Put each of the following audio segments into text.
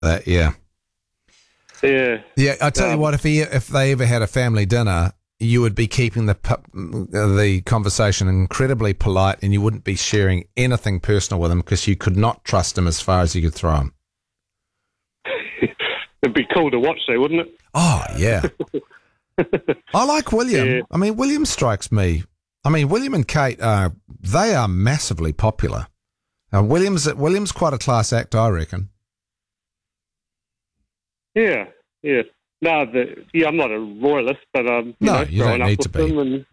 Yeah. Yeah. Yeah, I tell you what, if they ever had a family dinner, you would be keeping the conversation incredibly polite, and you wouldn't be sharing anything personal with him because you could not trust him as far as you could throw him. It'd be cool to watch, though, wouldn't it? Oh, yeah. I like William. Yeah. I mean, William strikes me. I mean, William and Kate they are massively popular. William's quite a class act, I reckon. Yeah. No, I'm not a royalist, but no, you don't need to be. And,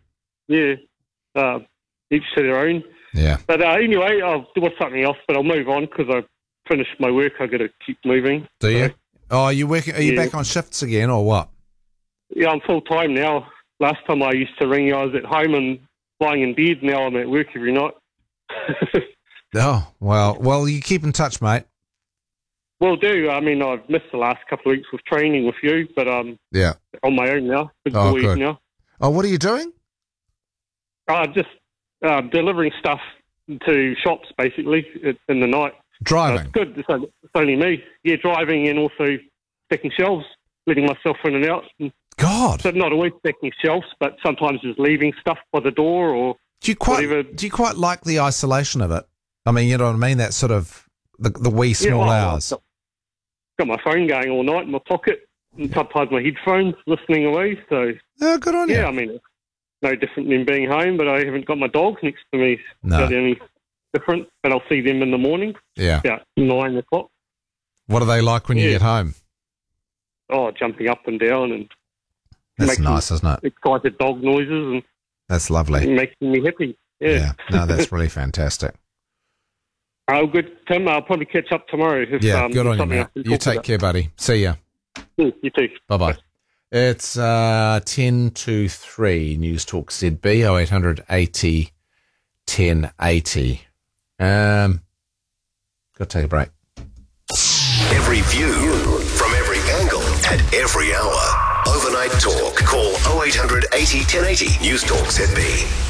each to their own. Yeah. But anyway, I'll do something else, but I'll move on because I finished my work. I got to keep moving. Do you? Oh, are you working? Are you back on shifts again, or what? Yeah, I'm full time now. Last time I used to ring you, I was at home and lying in bed. Now I'm at work every night. Oh, well, you keep in touch, mate. Will do. I mean, I've missed the last couple of weeks with training with you, but yeah, on my own now. Good. Now. Oh, what are you doing? Just delivering stuff to shops, basically, in the night. Driving? It's good. It's only me. Yeah, driving and also stacking shelves, letting myself in and out. God. So not always stacking shelves, but sometimes just leaving stuff by the door or do you whatever. quite like the isolation of it? I mean, you know what I mean? That sort of the wee small hours. Got my phone going all night in my pocket and sometimes my headphones listening away. So good on you. Yeah, I mean, it's no different than being home, but I haven't got my dogs next to me. No. That's the only different, but I'll see them in the morning. Yeah. About 9 o'clock. What are they like when you get home? Oh, jumping up and down and that's nice, isn't it? Excited dog noises and that's lovely. Making me happy. Yeah. No, that's really fantastic. Oh, good, Tim. I'll probably catch up tomorrow. If, good on you, mate. You take care, buddy. See ya. You too. Bye-bye. It's 10 to 3, News Talk ZB, 0800 80 1080. Got to take a break. Every view from every angle at every hour. Overnight Talk. Call 0800 80 1080. News Talk ZB.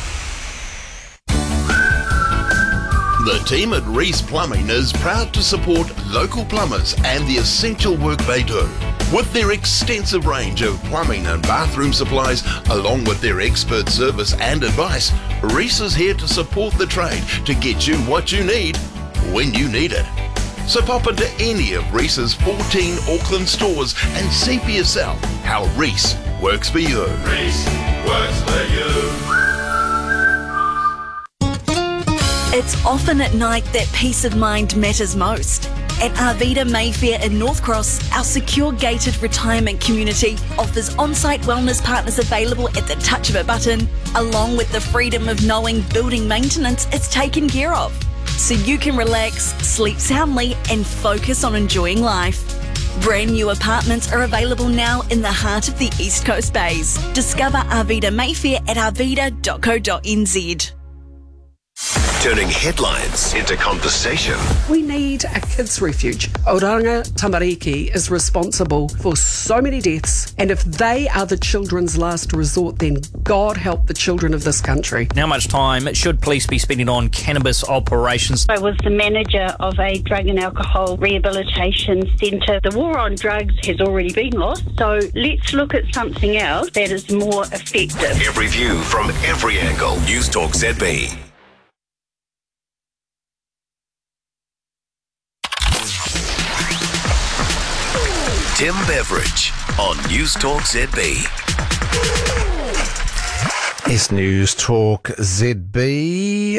The team at Reese Plumbing is proud to support local plumbers and the essential work they do. With their extensive range of plumbing and bathroom supplies, along with their expert service and advice, Reese is here to support the trade to get you what you need when you need it. So pop into any of Reese's 14 Auckland stores and see for yourself how Reese works for you. Reese works for you. It's often at night that peace of mind matters most. At Arvida Mayfair in North Cross, our secure gated retirement community offers on-site wellness partners available at the touch of a button, along with the freedom of knowing building maintenance is taken care of. So you can relax, sleep soundly and focus on enjoying life. Brand new apartments are available now in the heart of the East Coast Bays. Discover Arvida Mayfair at arvida.co.nz. Turning headlines into conversation. We need a kids' refuge. Oranga Tamariki is responsible for so many deaths, and if they are the children's last resort, then God help the children of this country. How much time should police be spending on cannabis operations? I was the manager of a drug and alcohol rehabilitation centre. The war on drugs has already been lost, so let's look at something else that is more effective. Every view from every angle. News Talk ZB. Tim Beveridge on News Talk ZB. It's News Talk ZB.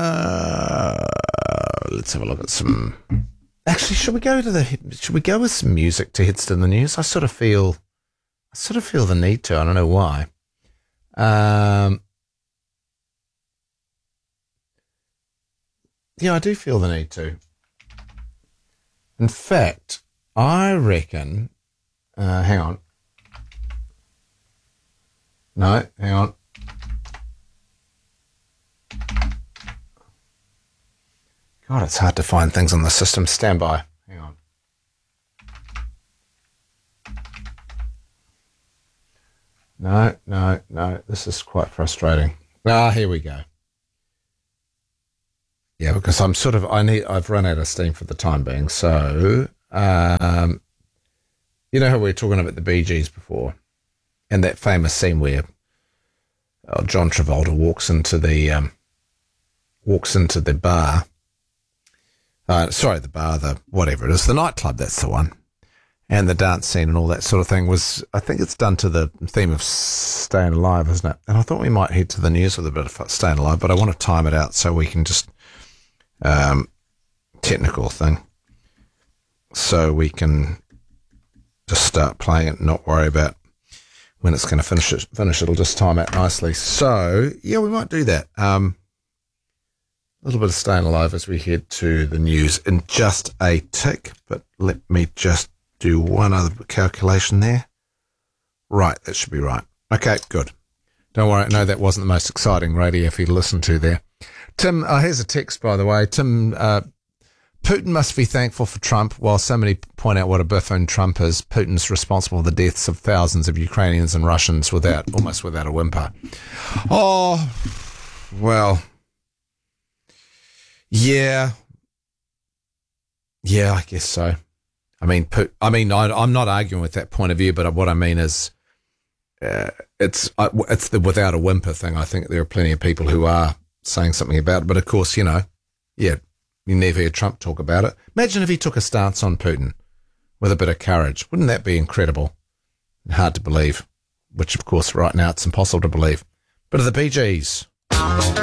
Let's have a look at some. Actually, should we go with some music to hits in the news? I sort of feel the need to. I don't know why. Yeah, I do feel the need to. In fact, I reckon, hang on. No, hang on. God, it's hard to find things on the system. Stand by. Hang on. No. This is quite frustrating. Here we go. Yeah, because I've run out of steam for the time being. So, You know how we were talking about the Bee Gees before, and that famous scene where John Travolta walks into the bar. The bar, whatever it is, the nightclub. That's the one, and the dance scene and all that sort of thing was. I think it's done to the theme of Staying Alive, isn't it? And I thought we might head to the news with a bit of Staying Alive, but I want to time it out so we can just technical thing, so we can just start playing it and not worry about when it's going to finish. It'll just time out nicely. So, yeah, we might do that. A little bit of Staying Alive as we head to the news in just a tick, but let me just do one other calculation there. Right, that should be right. Okay, good. Don't worry, no, that wasn't the most exciting radio for you to listen to there. Tim, here's a text, by the way. Tim, Putin must be thankful for Trump. While so many point out what a buffoon Trump is, Putin's responsible for the deaths of thousands of Ukrainians and Russians almost without a whimper. Oh, well, yeah, I guess so. I'm not arguing with that point of view, but what I mean is, it's the without a whimper thing. I think there are plenty of people who are saying something about it, but of course, you never hear Trump talk about it. Imagine if he took a stance on Putin with a bit of courage. Wouldn't that be incredible? Hard to believe, which of course right now it's impossible to believe. But of the Bee Gees.